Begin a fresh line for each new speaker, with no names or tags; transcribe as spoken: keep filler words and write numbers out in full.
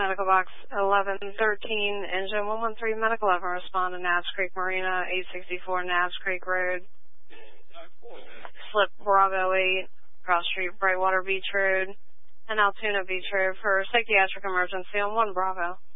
Medical Box eleven thirteen, Engine one one three Medical eleven, respond to Nabs Creek Marina, eight sixty-four Nabs Creek Road, slip Bravo eight, cross street Brightwater Beach Road, and Altoona Beach Road for psychiatric emergency on one Bravo.